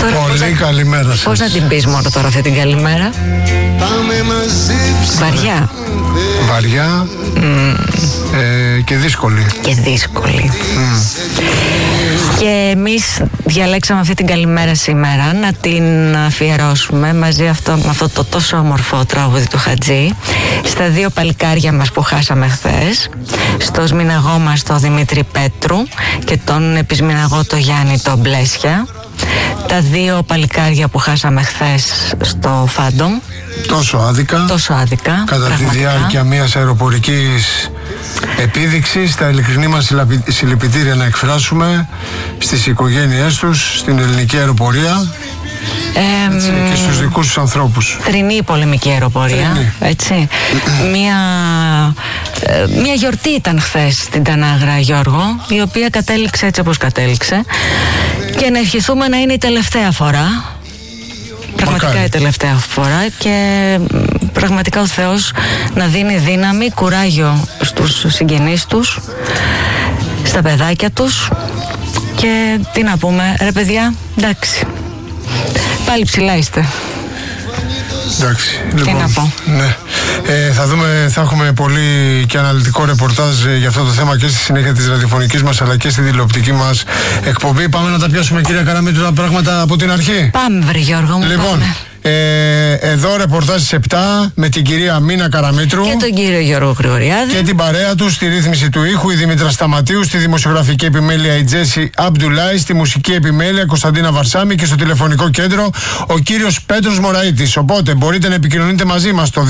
Πολύ καλημέρα σας. Πώς να την πεις μόνο τώρα αυτή την καλημέρα? Βαριά. Βαριά και δύσκολη. Και δύσκολη. Και εμείς διαλέξαμε αυτή την καλημέρα σήμερα να την αφιερώσουμε μαζί με αυτό το τόσο όμορφο τραγούδι του Χατζή στα δύο παλικάρια μας που χάσαμε χθες, στο σμηναγό μας το Δημήτρη Πέτρου και τον επισμηναγό το Γιάννη το Μπλέσια. Τα δύο παλικάρια που χάσαμε χθες στο Φάντομ. Τόσο άδικα. Κατά πραγματικά. τη διάρκεια μιας αεροπορικής επίδειξης. Τα ειλικρινή μας συλληπιτήρια να εκφράσουμε στις οικογένειές τους, στην ελληνική αεροπορία και στους δικούς τους ανθρώπους. Θρηνή πολεμική αεροπορία. Έτσι. Μια γιορτή ήταν χθες στην Τανάγρα, Γιώργο, η οποία κατέληξε έτσι όπως κατέληξε. Και να ευχηθούμε να είναι η τελευταία φορά. Πραγματικά η τελευταία φορά, και πραγματικά ο Θεός να δίνει δύναμη, κουράγιο στους συγγενείς τους, στα παιδάκια τους. Και τι να πούμε, ρε παιδιά, εντάξει, πάλι ψηλά είστε. Εντάξει, τι να πω. Ναι. Θα έχουμε πολύ και αναλυτικό ρεπορτάζ για αυτό το θέμα και στη συνέχεια της ραδιοφωνικής μας αλλά και στη τηλεοπτική μας εκπομπή. Πάμε να τα πιάσουμε, κυρία Καραμήτρου, τα πράγματα από την αρχή. Πάμε, βρε Γιώργο μου. Λοιπόν, πάμε. Εδώ ρεπορτάζ στις 7 με την κυρία Μίνα Καραμήτρου και τον κύριο Γιώργο Γρηγοριάδη και την παρέα του, στη ρύθμιση του ήχου η Δήμητρα Σταματίου, στη δημοσιογραφική επιμέλεια η Τζέσι Αμπτουλάη, στη μουσική επιμέλεια Κωνσταντίνα Βαρσάμι και στο τηλεφωνικό κέντρο ο κύριος Πέτρος Μωραΐτης. Οπότε μπορείτε να επικοινωνείτε μαζί μας στο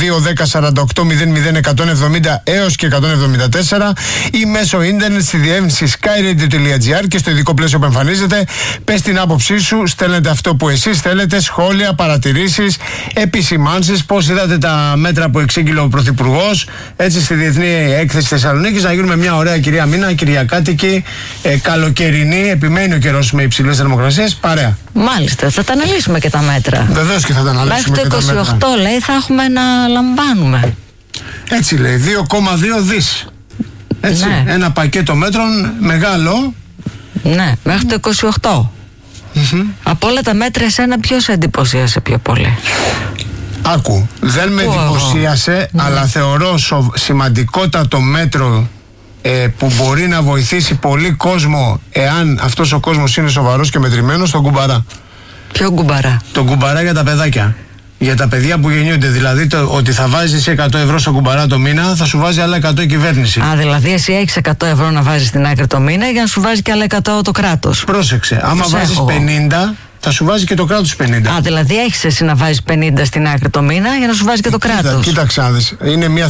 210-48-00-170 έως και 174 ή μέσω ίντερνετ στη διεύθυνση skyradio.gr και στο ειδικό πλαίσιο που εμφανίζεται. Πες την άποψή σου, στέλνετε αυτό που εσείς θέλετε, σχόλια, παρατηρήσεις, επισημάνσεις, πώς είδατε τα μέτρα που εξήγηλε ο Πρωθυπουργός, έτσι στη Διεθνή Έκθεση Θεσσαλονίκης, να γίνουμε μια ωραία, κυρία Μίνα, κυριακάτικη, καλοκαιρινή, επιμένει ο καιρός με υψηλές θερμοκρασίες, παρέα. Μάλιστα, θα τα αναλύσουμε και τα μέτρα. Βεβαίως και θα τα αναλύσουμε. Μέχρι το 28 λέει θα έχουμε να λαμβάνουμε. Έτσι λέει, 2,2 δις. Έτσι, ναι. Ένα πακέτο μέτρων μεγάλο. Ναι, μέχρι το 28. Από όλα τα μέτρα εσένα ποιος εντυπωσίασε πιο πολύ? Άκου, δεν με εντυπωσίασε, αλλά θεωρώ σημαντικότατο μέτρο που μπορεί να βοηθήσει πολύ κόσμο, εάν αυτός ο κόσμος είναι σοβαρός και μετρημένος, τον κουμπαρά. Ποιο κουμπαρά? Τον κουμπαρά για τα παιδάκια. Για τα παιδιά που γεννιούνται. Δηλαδή ότι θα βάζεις 100 ευρώ στο κουμπαρά το μήνα, θα σου βάζει άλλα 100 η κυβέρνηση. Α, δηλαδή εσύ έχεις 100 ευρώ να βάζεις στην άκρη το μήνα για να σου βάζει και άλλα 100 το κράτος. Πρόσεξε. Άμα βάζεις 50, θα σου βάζει και το κράτος 50. Α, δηλαδή έχεις εσύ να βάζεις 50 στην άκρη το μήνα για να σου βάζει και το κράτος. Κοίταξε να δεις. Είναι μια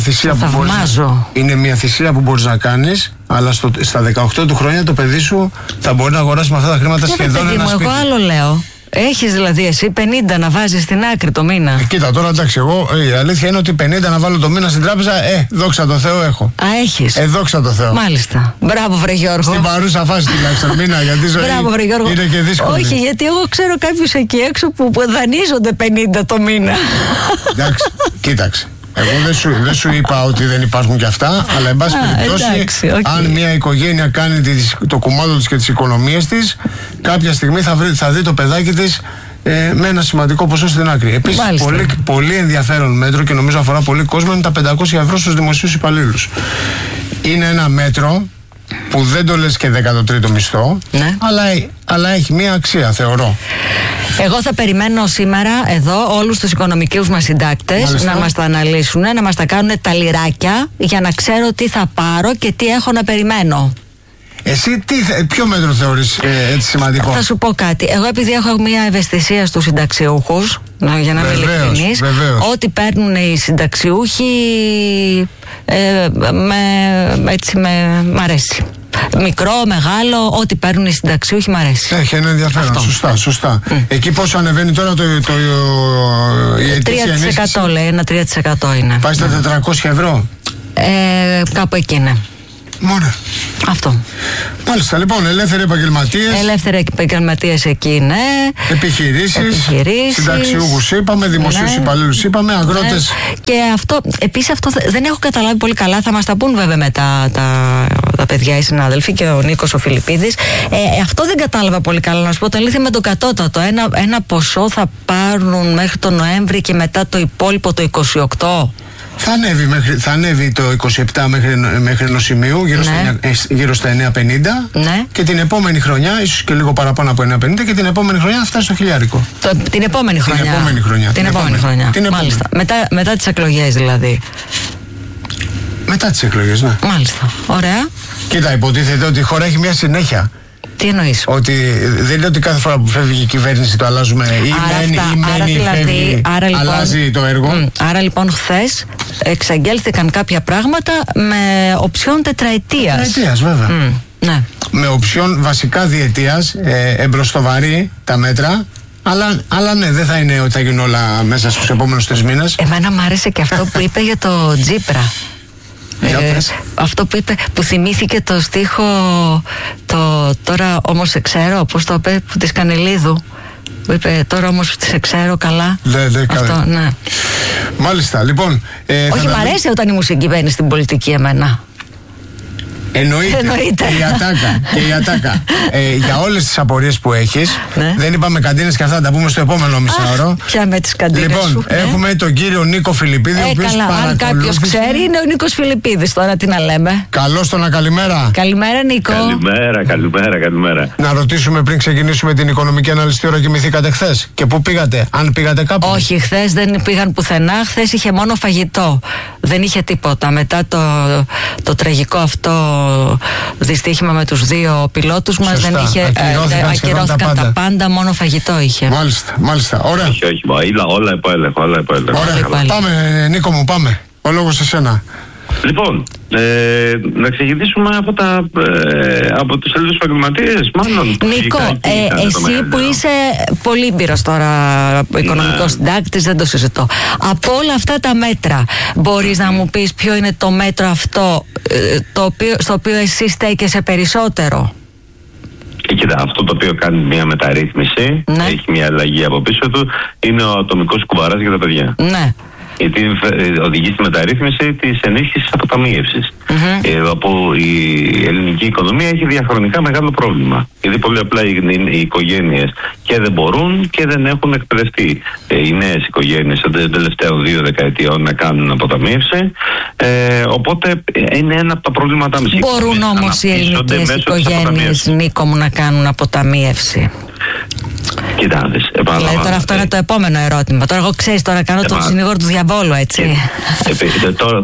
θυσία που μπορείς να κάνεις, αλλά στα 18 του χρόνια το παιδί σου θα μπορεί να αγοράσει με αυτά τα χρήματα σχεδόν ένα σπίτι. Εγώ άλλο λέω. Έχεις δηλαδή εσύ 50 να βάζεις στην άκρη το μήνα. Κοίτα τώρα, εντάξει, εγώ η αλήθεια είναι ότι 50 να βάλω το μήνα στην τράπεζα, δόξα τω Θεώ έχω. Α, έχεις. Δόξα τω Θεώ. Μάλιστα. Μπράβο, βρε Γιώργο. Στην παρούσα φάση τουλάχιστον μήνα, γιατί η ζωή είναι και δύσκολη. Όχι, γιατί εγώ ξέρω κάποιους εκεί έξω που δανείζονται 50 το μήνα. Εντάξει, κοίταξε. Εγώ δεν σου είπα ότι δεν υπάρχουν και αυτά, αλλά εν πάση περιπτώσει, αν μια οικογένεια κάνει το κουμάντο της και τις οικονομίες της, κάποια στιγμή θα δει το παιδάκι της με ένα σημαντικό ποσό στην άκρη. Επίσης, πολύ ενδιαφέρον μέτρο και νομίζω αφορά πολύ κόσμο είναι τα 500 ευρώ στους δημοσίους υπαλλήλους. Είναι ένα μέτρο που δεν το λες και 13ο μισθό, ναι. αλλά έχει μια αξία, θεωρώ. Εγώ θα περιμένω σήμερα εδώ όλους τους οικονομικούς μας συντάκτες να μας τα αναλύσουν, να μας τα κάνουν τα λιράκια για να ξέρω τι θα πάρω και τι έχω να περιμένω. Εσύ ποιο μέτρο θεωρείς έτσι σημαντικό? Θα σου πω κάτι. Εγώ επειδή έχω μια ευαισθησία στους συνταξιούχους, για να είμαι ειλικρινής, ό,τι παίρνουν οι συνταξιούχοι μ' αρέσει. Μικρό, μεγάλο, ό,τι παίρνουν οι συνταξιούχοι μ' αρέσει. Έχει ένα ενδιαφέρον. Σωστά. Εκεί πόσο ανεβαίνει τώρα η ετήσια ενίσχυση? 3% λέει, ένα 3% είναι. Πάει στα 400 ευρώ. Κάπου εκεί είναι. Μόνο. Αυτό. Μάλιστα, λοιπόν, ελεύθεροι επαγγελματίες. Ελεύθεροι επαγγελματίες εκεί, ναι. Επιχειρήσεις. Συνταξιούχους είπαμε, δημοσίους υπαλλήλους είπαμε, αγρότες. Ναι. Και αυτό, επίσης αυτό δεν έχω καταλάβει πολύ καλά, θα μας τα πούν βέβαια μετά τα παιδιά, οι συνάδελφοι και ο Νίκος ο Φιλιππίδης. Αυτό δεν κατάλαβα πολύ καλά, να σου πω το αλήθεια, με το κατώτατο. Ένα ποσό θα πάρουν μέχρι τον Νοέμβρη και μετά το υπόλοιπο το 28. Θα ανέβει το 27 μέχρι ενός σημείου, γύρω στα 9,50. Ναι. Και την επόμενη χρονιά, ίσως και λίγο παραπάνω από 9,50, και την επόμενη χρονιά θα φτάσει στο χιλιάρικο. Την επόμενη χρονιά. Την επόμενη χρονιά. Μάλιστα. Μετά τις εκλογές δηλαδή. Μετά τις εκλογές, ναι. Μάλιστα. Ωραία. Κοίτα, υποτίθεται ότι η χώρα έχει μια συνέχεια. Τι εννοείς? Ότι δεν είναι ότι κάθε φορά που φεύγει η κυβέρνηση το αλλάζουμε ή μένει, φεύγει, αλλάζει το έργο. Άρα λοιπόν χθες εξαγγέλθηκαν κάποια πράγματα με οψιόν τετραετίας. Τετραετίας βέβαια. Ναι. Με οψιόν βασικά διετίας, εμπροστοβαρή τα μέτρα. Αλλά ναι, δεν θα είναι ότι θα γίνουν όλα μέσα στους επόμενους 3 μήνες. Εμένα μου άρεσε και αυτό που είπε για το Τζίπρα. Αυτό που είπε, που θυμήθηκε το στίχο τώρα όμως σε ξέρω, πώς το είπε, της Κανελίδου, που είπε τώρα όμως σε ξέρω καλά. Αυτό, ναι. Μάλιστα, λοιπόν. Όχι, μ' αρέσει όταν η μουσική μπαίνει στην πολιτική εμένα. Εννοείται. Και η ατάκα. Για όλες τις απορίες που έχεις, δεν είπαμε καντίνες και αυτά, τα πούμε στο επόμενο μισάωρο. Ποια με τις καντίνες λοιπόν, σου. Έχουμε τον κύριο Νίκο Φιλιππίδη, ο οποίος αν κάποιος ξέρει, είναι ο Νίκος Φιλιππίδης. Τώρα τι να λέμε. Καλώς τον, καλημέρα. Καλημέρα, Νίκο. Καλημέρα. Να ρωτήσουμε πριν ξεκινήσουμε την οικονομική ανάλυση, τι ώρα κοιμηθήκατε χθες και πού πήγατε, αν πήγατε κάπου? Όχι, χθες δεν πήγαν πουθενά. Χθες είχε μόνο φαγητό. Δεν είχε τίποτα. Μετά το τραγικό αυτό δυστύχημα με τους 2 πιλότους μας, δεν είχε, ακυρώθηκαν τα πάντα, μόνο φαγητό είχε. Μάλιστα, ωραία. Όχι, όλα υπό έλεγχο. Ωραία, πάμε Νίκο μου, πάμε. Ο λόγος σε σένα. Λοιπόν, να ξεκινήσουμε από τους Έλληνες επαγγελματίες, μάλλον. Νίκο, εσύ που είσαι πολύ μπύρος τώρα, οικονομικός συντάκτης, δεν το συζητώ. Από όλα αυτά τα μέτρα, μπορείς να μου πεις ποιο είναι το μέτρο αυτό στο οποίο εσύ στέκεσαι περισσότερο? Κοίτα, αυτό το οποίο κάνει μια μεταρρύθμιση, έχει μια αλλαγή από πίσω του, είναι ο ατομικός κουβαράς για τα παιδιά. Ναι. Γιατί οδηγεί στη μεταρρύθμιση της ενίσχυσης αποταμίευσης. Όπου η ελληνική οικονομία έχει διαχρονικά μεγάλο πρόβλημα. Γιατί πολύ απλά οι οικογένειες και δεν μπορούν και δεν έχουν εκπαιδευτεί οι νέες οικογένειες των τελευταίων 2 δεκαετιών να κάνουν αποταμίευση. Οπότε είναι ένα από τα προβλήματά μας. Μπορούν όμως οι ελληνικές οικογένειες, Νίκο μου, να κάνουν αποταμίευση? Κοιτάξτε, δηλαδή τώρα αυτό είναι το επόμενο ερώτημα. Τώρα εγώ ξέρεις, τώρα κάνω τον συνήγορο του διαβόλου, έτσι. Τώρα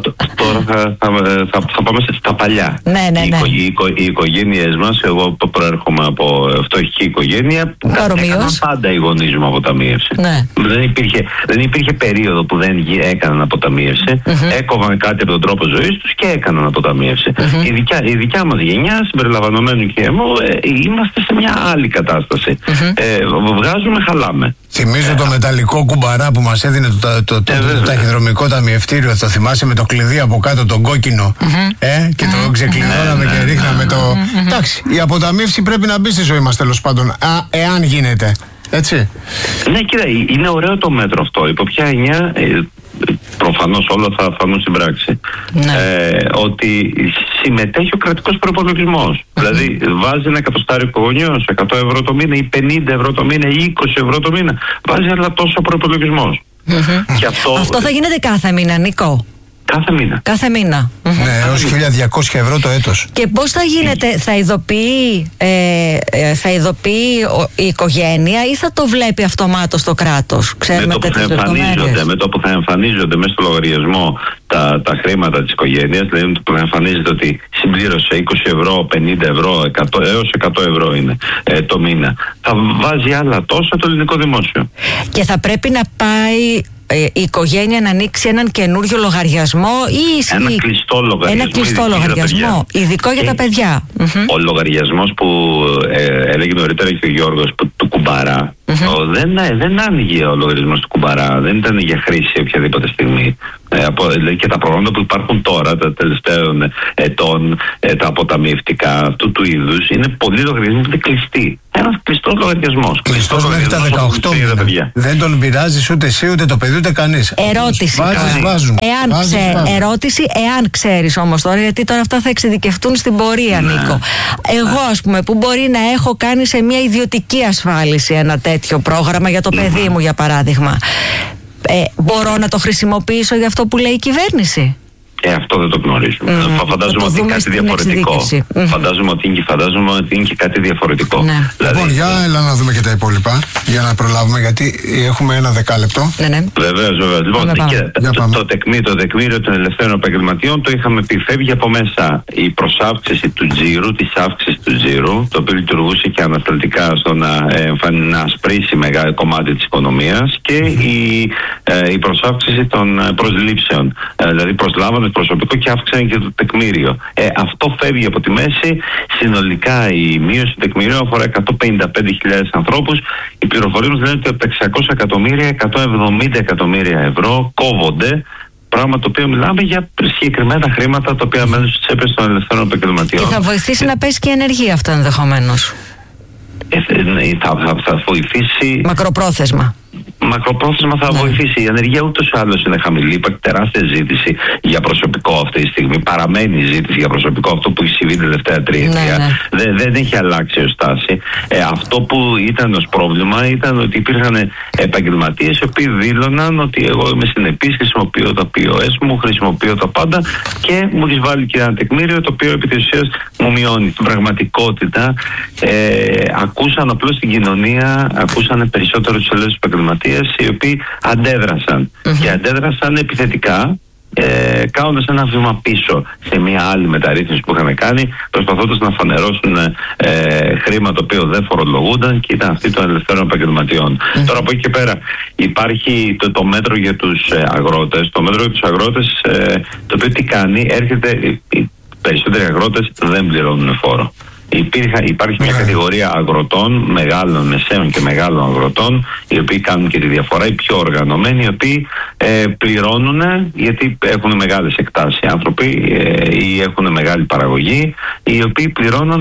θα πάμε στα παλιά. Ναι. Οι οικογένειες μας, εγώ προέρχομαι από φτωχική οικογένεια, έκαναν πάντα οι γονείς μου αποταμίευση. Ναι. Δεν υπήρχε περίοδο που δεν έκαναν αποταμίευση. Έκοβαν κάτι από τον τρόπο ζωής τους και έκαναν αποταμίευση. Η δικιά μας γενιά, συμπεριλαμβανομένου και μου, είμαστε σε μια άλλη κατάσταση. Βγάζουμε, χαλάμε. Θυμίζω το μεταλλικό κουμπαρά που μας έδινε το ταχυδρομικό ταμιευτήριο. Το θυμάσαι, με το κλειδί από κάτω, τον κόκκινο. Και το ξεκλειδώναμε και ρίχναμε το. Εντάξει, η αποταμίευση πρέπει να μπει στη ζωή μας, τέλος πάντων. Εάν γίνεται. Έτσι. Ναι, κοίτα, είναι ωραίο το μέτρο αυτό. Υπό ποια έννοια? Προφανώς όλα θα φανούν στην πράξη. Ότι συμμετέχει ο κρατικός προϋπολογισμός. Δηλαδή βάζει ένα εκατοστάριο οικογενειός, 100 ευρώ το μήνα ή 50 ευρώ το μήνα ή 20 ευρώ το μήνα. Βάζει αλλά τόσο προϋπολογισμός. Και αυτό θα γίνεται κάθε μήνα, Νίκο? Κάθε μήνα. Ναι, έως 1.200 ευρώ το έτος. Και πώς θα γίνεται, θα ειδοποιεί η οικογένεια ή θα το βλέπει αυτομάτως το κράτος? Ξέρουμε τέτοιες λεπτομέρειες. Με το που θα εμφανίζονται μέσα στο λογαριασμό τα χρήματα της οικογένειας, δηλαδή που θα εμφανίζεται ότι συμπλήρωσε 20 ευρώ, 50 ευρώ, 100, έως 100 ευρώ είναι το μήνα, θα βάζει άλλα τόσα το ελληνικό δημόσιο. Και θα πρέπει να πάει η οικογένεια να ανοίξει έναν καινούριο λογαριασμό ή ένα κλειστό λογαριασμό, ειδικό για τα παιδιά. Ο λογαριασμός που έλεγε νωρίτερα και ο Γιώργος, του Κουμπαρά, δεν άνοιγε ο λογαριασμός του Κουμπαρά, δεν ήταν για χρήση οποιαδήποτε στιγμή. Και τα προγράμματα που υπάρχουν τώρα, τα τελευταίων ετών, τα αποταμιευτικά αυτού του είδους, είναι πολλοί λογαριασμοί που είναι κλειστοί. Ένας κλειστός λογαριασμός. Κλειστός μέχρι τα 18 μήνα. Δεν τον πειράζεις ούτε εσύ, ούτε το παιδί, ούτε κανείς. Ερώτηση. Ερώτηση, εάν ξέρεις όμως τώρα, γιατί τώρα αυτά θα εξειδικευτούν στην πορεία, Νίκο. Εγώ, ας πούμε, που μπορεί να έχω κάνει σε μια ιδιωτική ασφάλιση ένα τέτοιο πρόγραμμα για το παιδί μου, για παράδειγμα. Μπορώ να το χρησιμοποιήσω για αυτό που λέει η κυβέρνηση? Αυτό δεν το γνωρίζουμε. Φαντάζομαι ότι είναι κάτι διαφορετικό. Φαντάζομαι ότι είναι και κάτι διαφορετικό. Ναι. Δηλαδή, λοιπόν, για έλα να δούμε και τα υπόλοιπα, για να προλάβουμε, γιατί έχουμε ένα δεκάλεπτο. Ναι. Βεβαίως. Λοιπόν, το τεκμήριο των ελευθέρων επαγγελματιών, το είχαμε πει, φεύγει από μέσα η προσάυξηση του τζίρου, της αύξησης του τζίρου, το οποίο λειτουργούσε και ανασταλτικά στο να ασπρίσει μεγάλο κομμάτι της οικονομίας, και η προσάυξηση των προσλήψεων. Δηλαδή προσλάβανε προσωπικό και αύξανε και το τεκμήριο. Αυτό φεύγει από τη μέση. Συνολικά η μείωση του τεκμηρίου αφορά 155.000 ανθρώπους. Οι πληροφορίες μας λένε ότι από τα 600 εκατομμύρια, 170 εκατομμύρια ευρώ κόβονται. Πράγμα το οποίο μιλάμε για συγκεκριμένα χρήματα τα οποία μένουν στις τσέπες των ελευθερών επαγγελματιών. Και θα βοηθήσει να πέσει και η ενεργεία αυτό ενδεχομένως. Θα βοηθήσει. Μακροπρόθεσμα. Μακροπρόθεσμα θα βοηθήσει. Η ανεργία ούτως ή άλλως είναι χαμηλή. Υπάρχει τεράστια ζήτηση για προσωπικό αυτή τη στιγμή. Παραμένει η ζήτηση για προσωπικό, αυτό που έχει συμβεί την τελευταία τριετία. Δεν έχει αλλάξει ως στάση. Αυτό που ήταν ως πρόβλημα ήταν ότι υπήρχαν επαγγελματίες οι οποίοι δήλωναν ότι εγώ είμαι συνεπής, χρησιμοποιώ τα POS μου, χρησιμοποιώ τα πάντα, και μου έχει βάλει και ένα τεκμήριο το οποίο επί της ουσίας μου μειώνει. Στην πραγματικότητα ακούσαν απλώς στην κοινωνία, ακούσαν περισσότερο τους ελεύθερους επαγγελματίες, οι οποίοι αντέδρασαν και αντέδρασαν επιθετικά, κάνοντας ένα βήμα πίσω σε μια άλλη μεταρρύθμιση που είχαν κάνει, προσπαθώντας να φανερώσουν χρήμα το οποίο δεν φορολογούνταν, και ήταν αυτή των ελευθέρων επαγγελματιών. Τώρα από εκεί και πέρα υπάρχει το μέτρο για τους αγρότες. Το μέτρο για τους αγρότες, το οποίο τι κάνει, οι περισσότεροι αγρότες δεν πληρώνουν φόρο. Υπάρχει μια κατηγορία αγροτών, μεγάλων, μεσαίων και μεγάλων αγροτών, οι οποίοι κάνουν και τη διαφορά, οι πιο οργανωμένοι, οι οποίοι πληρώνουν γιατί έχουν μεγάλες εκτάσεις οι άνθρωποι ή έχουν μεγάλη παραγωγή, οι οποίοι πληρώνουν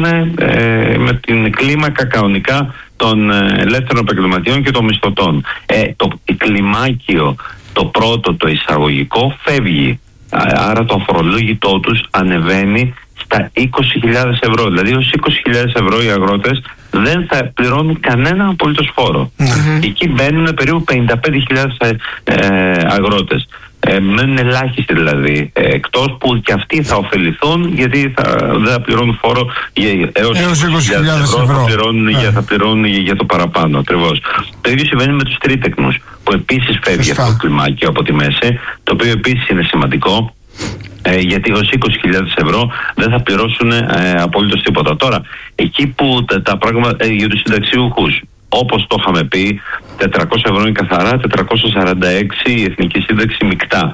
με την κλίμακα κανονικά των ελεύθερων επαγγελματιών και των μισθωτών. Το κλιμάκιο, το πρώτο, το εισαγωγικό, φεύγει. Άρα το αφορολόγητό τους ανεβαίνει στα 20.000 ευρώ. Δηλαδή ως 20.000 ευρώ οι αγρότες δεν θα πληρώνουν κανένα απολύτως φόρο. Εκεί μπαίνουν περίπου 55.000 αγρότες. Μένουν ελάχιστοι δηλαδή, εκτός που και αυτοί θα ωφεληθούν, γιατί δεν θα πληρώνουν φόρο έως 20.000 ευρώ. Θα πληρώνουν για το παραπάνω ακριβώς. Το ίδιο συμβαίνει με τους τρίτεκνους, που επίσης φεύγει αυτό το κλιμάκιο από τη μέση, το οποίο επίσης είναι σημαντικό. Γιατί ως 20.000 ευρώ δεν θα πληρώσουν απολύτως τίποτα. Τώρα, εκεί που τα πράγματα για τους συνταξιούχους, όπως το είχαμε πει, 400 ευρώ είναι καθαρά, 446 η εθνική σύνταξη μεικτά.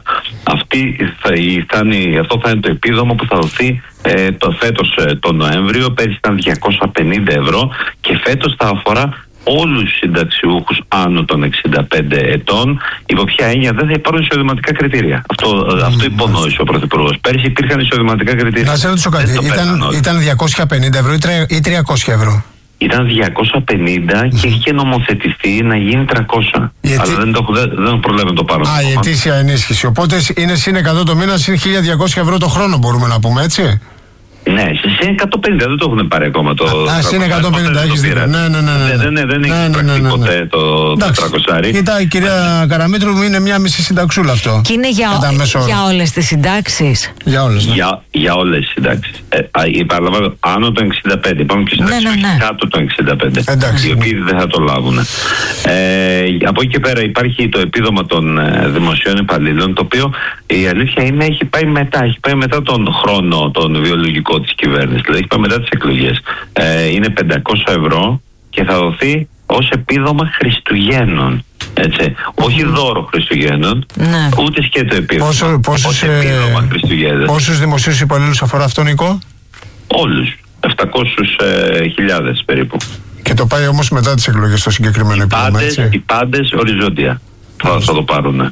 Αυτό θα είναι το επίδομα που θα δοθεί φέτος τον Νοέμβριο. Πέρυσι ήταν 250 ευρώ και φέτος θα αφορά όλους τους συνταξιούχους άνω των 65 ετών. Υπό ποια έννοια? Δεν θα υπάρχουν εισοδηματικά κριτήρια. Αυτό υπονόησε ο Πρωθυπουργός. Πέρυσι υπήρχαν εισοδηματικά κριτήρια. Να σε ρωτήσω κάτι. Ήταν 250 ευρώ ή 300 ευρώ? Ήταν 250 και είχε νομοθετηθεί να γίνει 300. Αλλά δεν προλάβει το πάρω. Η ετήσια ενίσχυση. Οπότε είναι συν 100 το μήνα, συν 1.200 ευρώ το χρόνο, μπορούμε να πούμε, έτσι? Ναι, σε 150 δεν το έχουν πάρει ακόμα το. Σε 150 έχεις δίκιο. Δεν έχει πρακτεί ποτέ το 400. Κοίτα, η κυρία Καραμήτρου, είναι μια μισή συνταξούλα αυτό. Και είναι για όλες τις συντάξεις. Για όλες. Για όλες τις συντάξεις. Παραλαμβάνω, άνω των 65. Πάμε και συντάξεις κάτω των 65. Οι οποίοι δεν θα το λάβουν. Από εκεί και πέρα υπάρχει το επίδομα των δημοσίων υπαλλήλων, το οποίο η αλήθεια είναι έχει πάει μετά τον χρόνο τον βιολογικό της κυβέρνησης, δηλαδή έχει πάει μετά τις εκλογές. Είναι 500 ευρώ και θα δοθεί ως επίδομα Χριστουγέννων. Έτσι. Όχι δώρο Χριστουγέννων, ούτε σκέτο επίδομα. Ως επίδομα Χριστουγέννων. Πόσους δημοσίους υπαλλήλους αφορά αυτό, Νικό? Όλους. 700.000 περίπου. Και το πάει όμως μετά τις εκλογές στο συγκεκριμένο επίπεδο. Οι πάντες οριζόντια θα το πάρουν.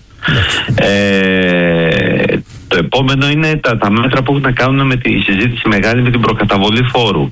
Το επόμενο είναι τα μέτρα που έχουν να κάνουν με τη συζήτηση μεγάλη με την προκαταβολή φόρου.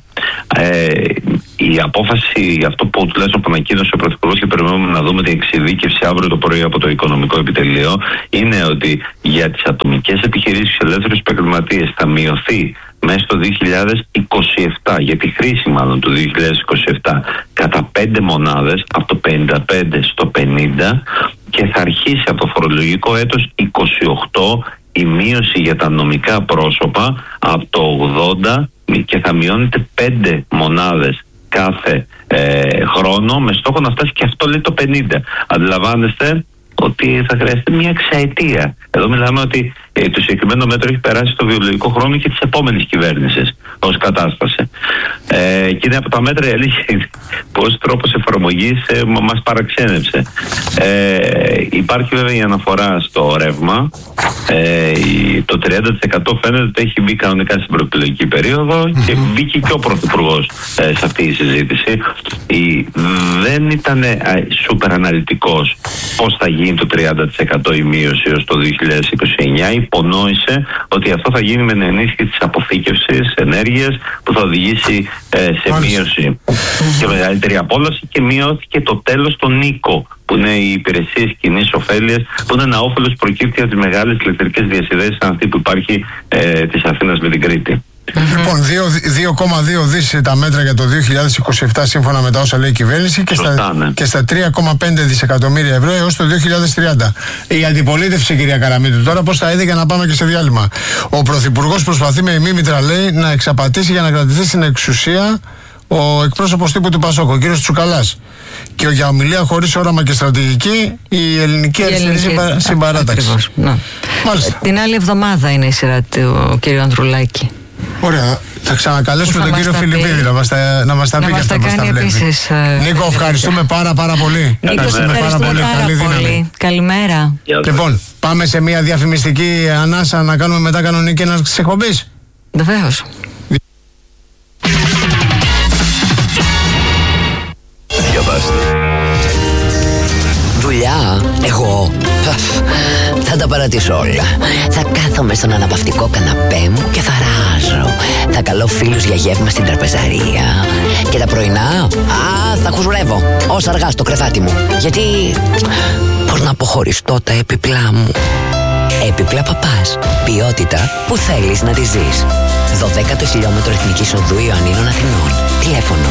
Η απόφαση, αυτό που τουλάχιστον ανακοίνωσε ο Πρωθυπουργός και περιμένουμε να δούμε την εξειδίκευση αύριο το πρωί από το Οικονομικό Επιτελείο, είναι ότι για τις ατομικές επιχειρήσεις και ελεύθερους επαγγελματίες θα μειωθεί μέσα στο 2027, για τη χρήση μάλλον του 2027, κατά 5 μονάδες, από το 55 στο 50, και θα αρχίσει από το φορολογικό έτος 28 η μείωση για τα νομικά πρόσωπα από το 80 και θα μειώνεται 5 μονάδες κάθε χρόνο, με στόχο να φτάσει και αυτό λέει το 50. Αντιλαμβάνεστε ότι θα χρειαστεί μια εξαετία. Εδώ μιλάμε ότι το συγκεκριμένο μέτρο έχει περάσει στο βιολογικό χρόνο και της επόμενης κυβέρνησης ως κατάσταση. Και είναι από τα μέτρα, η αλήθεια είναι πως τρόπος εφαρμογής μας παραξένεψε. Υπάρχει βέβαια η αναφορά στο ρεύμα. Το 30% φαίνεται ότι έχει μπει κανονικά στην προεκλογική περίοδο και μπήκε και ο Πρωθυπουργός σε αυτή η συζήτηση. Δεν ήταν σούπερ αναλυτικός πώς θα γίνει το 30% η μείωση ως το 2029. Υπονόησε ότι αυτό θα γίνει με την ενίσχυση της αποθήκευσης ενέργειας που θα οδηγήσει σε μείωση και μεγαλύτερη απόλαυση, και μειώθηκε το τέλος των νοίκο, που είναι οι υπηρεσίες κοινής ωφέλειας, που είναι ένα όφελος που προκύπτει από τις μεγάλες ηλεκτρικές διασυνδέσεις, σαν αυτή που υπάρχει της Αθήνας με την Κρήτη. Λοιπόν, 2,2 δις τα μέτρα για το 2027 σύμφωνα με τα όσα λέει η κυβέρνηση και στα 3,5 δισεκατομμύρια ευρώ έως το 2030. Η αντιπολίτευση, κυρία Καραμίτου, τώρα πώς θα είδε, για να πάμε και σε διάλειμμα. Ο Πρωθυπουργός προσπαθεί με ημίμητρα, λέει, να εξαπατήσει για να κρατηθεί στην εξουσία ο εκπρόσωπος τύπου του Πασόκ, ο κύριος Τσουκαλάς. Και για ομιλία χωρίς όραμα και στρατηγική, η ελληνική αριστερή συμπαράταξη. Την άλλη εβδομάδα είναι η σειρά του κύριου Ανδρουλάκη. Ωραία. Θα ξανακαλέσουμε τον κύριο Φιλιππίδη να μας τα πει και αυτά που μας τα βλέπει. Νίκο, ευχαριστούμε πάρα πολύ. Ευχαριστούμε πάρα πολύ. Καλή δύναμη. Καλημέρα. Λοιπόν, πάμε σε μια διαφημιστική ανάσα να κάνουμε μετά κανονική έναρξη εκπομπής. Βεβαίως. Διαβάστε. Δουλειά, εγώ θα τα παρατήσω όλα. Θα κάθομαι στον αναπαυτικό καναπέ μου και θα ράζω. Θα καλώ φίλους για γεύμα στην τραπεζαρία. Και τα πρωινά, θα χουζουρεύω όσα αργά στο κρεβάτι μου. Γιατί, πώς να αποχωριστώ τα έπιπλά μου. Έπιπλα Παπάς. Ποιότητα που θέλεις να τη ζεις. 12ο χιλιόμετρο Εθνικής Οδού Ιωαννίνων Αθηνών. Τηλέφωνο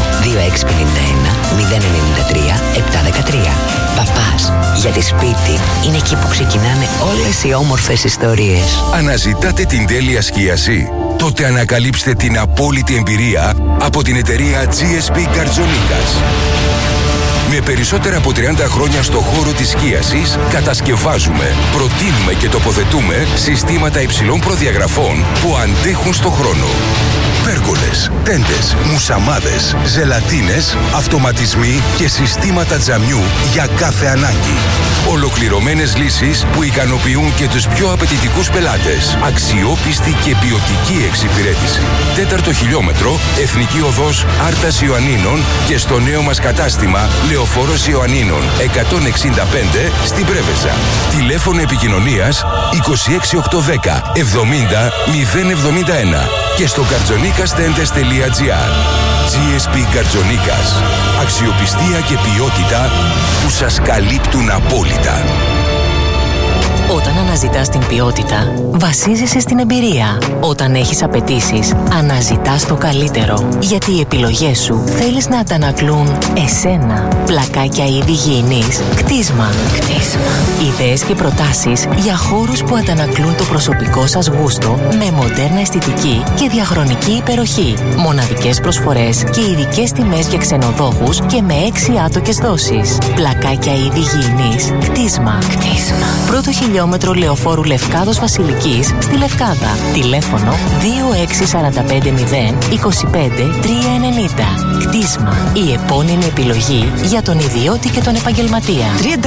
2651-093-713. Παπάς. Γιατί σπίτι είναι εκεί που ξεκινάνε όλες οι όμορφες ιστορίες. Αναζητάτε την τέλεια σκίαση? Τότε ανακαλύψτε την απόλυτη εμπειρία από την εταιρεία GSP Καρτζονίκας. Με περισσότερα από 30 χρόνια στο χώρο της σκίασης, κατασκευάζουμε, προτείνουμε και τοποθετούμε συστήματα υψηλών προδιαγραφών που αντέχουν στο χρόνο. Πέργολες, τέντες, μουσαμάδες, ζελατίνες, αυτοματισμοί και συστήματα τζαμιού για κάθε ανάγκη. Ολοκληρωμένες λύσεις που ικανοποιούν και τους πιο απαιτητικούς πελάτες. Αξιόπιστη και ποιοτική εξυπηρέτηση. 4ο χιλιόμετρο, Εθνική Οδός Άρτας Ιωαννίνων και στο νέο μας κατάστημα Λεωφόρος Ιωαννίνων 165 στην Πρέβεζα. Τηλέφωνο επικοινωνίας 26810 70 071 και στο kartzonikastentes.gr. GSP Καρτζονίκας. Αξιοπιστία και ποιότητα που σας καλύπτουν απόλυτα. Όταν αναζητάς την ποιότητα, βασίζεσαι στην εμπειρία. Όταν έχεις απαιτήσεις, αναζητάς το καλύτερο. Γιατί οι επιλογές σου θέλεις να αντανακλούν εσένα. Πλακάκια είδη υγιεινής. Κτίσμα. Ιδέες και προτάσεις για χώρους που αντανακλούν το προσωπικό σας γούστο με μοντέρνα αισθητική και διαχρονική υπεροχή. Μοναδικές προσφορές και ειδικές τιμές για ξενοδόχους και με 6 άτοκες δόσεις. Πλακάκια είδη υγιεινής. Κτίσμα. Πρώτο χιλιόμετρο Λεωφόρου Λευκάδος Βασιλικής στη Λευκάδα. Τηλέφωνο 26450 25 390. Κτίσμα. Η επώνυμη επιλογή για τον ιδιώτη και τον επαγγελματία.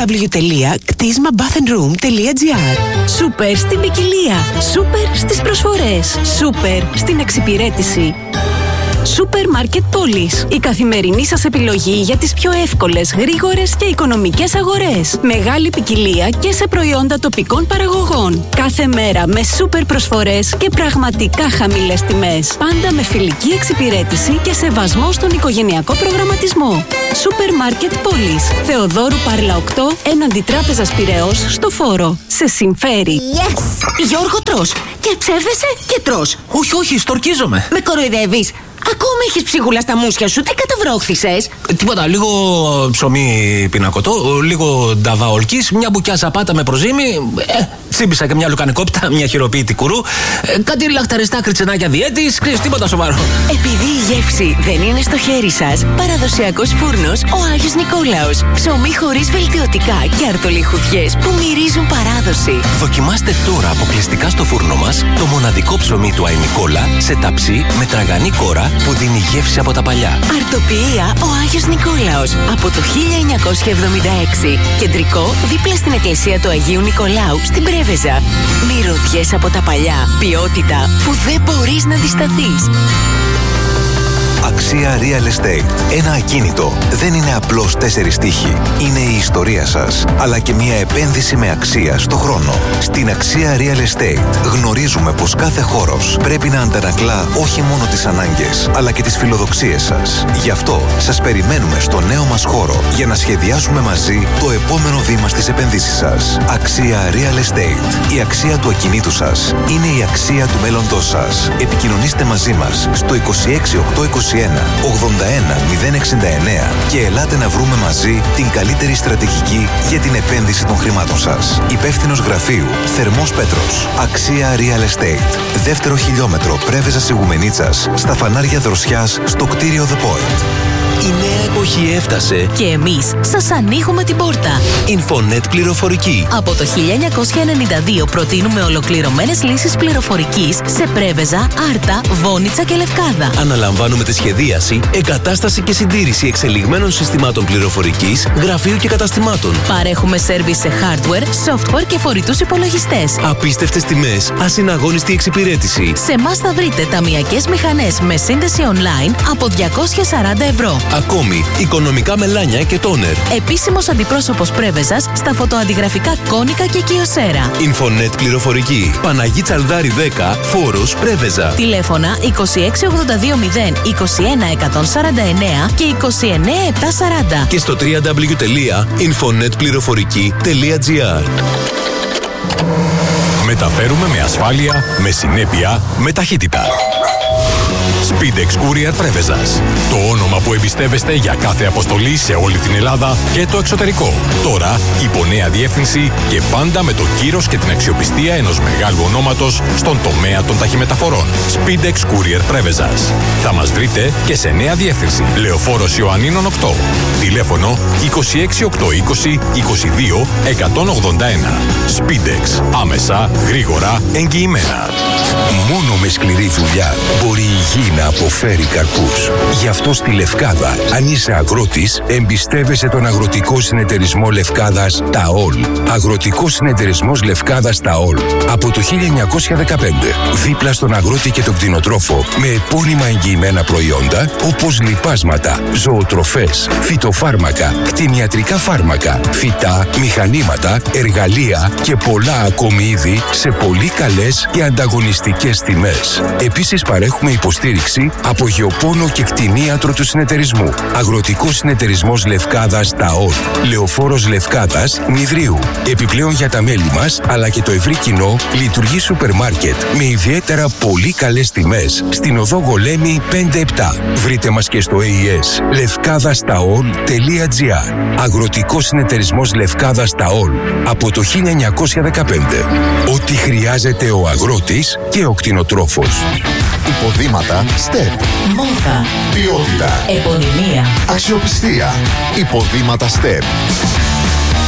www.κτίσμα-bathandroom.gr. Σούπερ στην ποικιλία. Σούπερ στις προσφορές. Σούπερ στην εξυπηρέτηση. Σούπερ Μάρκετ Πόλης. Η καθημερινή σας επιλογή για τις πιο εύκολες, γρήγορες και οικονομικές αγορές. Μεγάλη ποικιλία και σε προϊόντα τοπικών παραγωγών. Κάθε μέρα με σούπερ προσφορές και πραγματικά χαμηλές τιμές. Πάντα με φιλική εξυπηρέτηση και σεβασμό στον οικογενειακό προγραμματισμό. Σούπερ Μάρκετ Πόλης. Θεοδόρου Πάρλα 8, έναντι Τράπεζας Πειραιώς, στο Φόρο. Σε συμφέρει. Yes! Γιώργο, τρως. Και ψεύδεσαι και τρως. Όχι, στορκίζομαι. Με κοροϊδεύεις. Ακόμα έχεις ψίχουλα στα μουσια σου. Τι καταβρόχθησες? Τίποτα, λίγο ψωμί πινακωτό, λίγο νταβαολκής, μια μπουκιά σαπάτα με προζύμι. Τσίμπησα και μια λουκανικόπτα, μια χειροποίητη κουρού. Κάτι λαχταριστά κριτσενάκια διέτης, τίποτα σοβαρό. Επειδή η γεύση δεν είναι στο χέρι σας, παραδοσιακός φούρνος ο Άγιος Νικόλαος. Ψωμί χωρίς βελτιωτικά και αρτολιχουδιές που μυρίζουν παράδοση. Δοκιμάστε τώρα αποκλειστικά στο φούρνο μας το μοναδικό ψωμί του Άι Νικόλα σε ταψί με τραγανή κόρα που δίνει γεύση από τα παλιά. Αρτοποιία ο Άγιος Νικόλαος από το 1976. Κεντρικό δίπλα στην εκκλησία του Αγίου Νικολάου στην Πρέβεζα. Μυρωδιές από τα παλιά. Ποιότητα που δεν μπορείς να αντισταθείς. Αξία Real Estate. Ένα ακίνητο δεν είναι απλώς 4 τείχη. Είναι η ιστορία σας, αλλά και μια επένδυση με αξία στο χρόνο. Στην Αξία Real Estate γνωρίζουμε πως κάθε χώρος πρέπει να αντανακλά όχι μόνο τις ανάγκες, αλλά και τις φιλοδοξίες σας. Γι' αυτό σας περιμένουμε στο νέο μας χώρο για να σχεδιάσουμε μαζί το επόμενο βήμα στις επενδύσεις σας. Αξία Real Estate. Η αξία του ακινήτου σας είναι η αξία του μέλλοντός σας. Επικοινωνήστε μαζί μας στο 26821 81 069 και ελάτε να βρούμε μαζί την καλύτερη στρατηγική για την επένδυση των χρημάτων σας. Υπεύθυνος γραφείου Θερμός Πέτρος. Αξία Real Estate. Δεύτερο χιλιόμετρο Πρέβεζας Ιγουμενίτσας, στα φανάρια Δροσιάς, στο κτίριο The Point. Η νέα εποχή έφτασε και εμείς σας ανοίγουμε την πόρτα. Infonet Πληροφορική. Από το 1992 προτείνουμε ολοκληρωμένες λύσεις πληροφορικής σε Πρέβεζα, Άρτα, Βόνιτσα και Λευκάδα. Αναλαμβάνουμε τη σχεδίαση, εγκατάσταση και συντήρηση εξελιγμένων συστημάτων πληροφορικής, γραφείου και καταστημάτων. Παρέχουμε σέρβις σε hardware, software και φορητούς υπολογιστές. Απίστευτες τιμές, ασυναγώνιστη εξυπηρέτηση. Σε εμάς θα βρείτε ταμειακές μηχανές με σύνδεση online από 240 ευρώ. Ακόμη, οικονομικά μελάνια και τόνερ. Επίσημος αντιπρόσωπος Πρέβεζας στα φωτοαντιγραφικά Κόνικα και Κιοσέρα. Infonet Πληροφορική. Παναγί Τσαλδάρη 10, Φόρος Πρέβεζα. Τηλέφωνα 26820 21 149 και 29 740. Και στο www.infonnetpleηροφορική.gr. Μεταφέρουμε με ασφάλεια, με συνέπεια, με ταχύτητα. Speedex Courier Πρέβεζας. Το όνομα που εμπιστεύεστε για κάθε αποστολή σε όλη την Ελλάδα και το εξωτερικό. Τώρα υπό νέα διεύθυνση και πάντα με το κύρος και την αξιοπιστία ενός μεγάλου ονόματος στον τομέα των ταχυμεταφορών. Speedex Courier Πρέβεζας. Θα μας βρείτε και σε νέα διεύθυνση. Λεωφόρος Ιωαννίνων 8. Τηλέφωνο 26820 22 181. Speedex. Άμεσα, γρήγορα, εγγυημένα. Μόνο με σκληρή δουλειά μπορεί η γη να αποφέρει καρπούς. Γι' αυτό στη Λευκάδα, αν είσαι αγρότης, εμπιστεύεσαι τον Αγροτικό Συνεταιρισμό Λευκάδας ΤΑΟΛ. Αγροτικός Συνεταιρισμός Λευκάδας ΤΑΟΛ. Από το 1915, δίπλα στον αγρότη και τον κτηνοτρόφο, με επώνυμα εγγυημένα προϊόντα, όπως λιπάσματα, ζωοτροφές, φυτοφάρμακα, κτηνιατρικά φάρμακα, φυτά, μηχανήματα, εργαλεία και πολλά ακόμη είδη σε πολύ καλές και ανταγωνιστικές τιμές. Επίσης παρέχουμε υποστήριξη από γεωπόνο και κτηνίατρο του συνεταιρισμού. Αγροτικός Συνεταιρισμός Λευκάδας ΤΑΟΛ. Λεωφόρος Λευκάδας Νηδρίου. Επιπλέον για τα μέλη μας, αλλά και το ευρύ κοινό, λειτουργεί σούπερ μάρκετ με ιδιαίτερα πολύ καλές τιμές στην οδό Γολέμη 5-7. Βρείτε μας και στο AES levkadastaol.gr. Αγροτικός Συνεταιρισμός Λευκάδας ΤΑΟΛ. Από το 1915. Ό,τι χρειάζεται ο αγρότης και ο κτηνοτρόφος. Υποδήματα STEP. Μόδα. Ποιότητα. Επωνυμία. Αξιοπιστία. Υποδήματα STEP.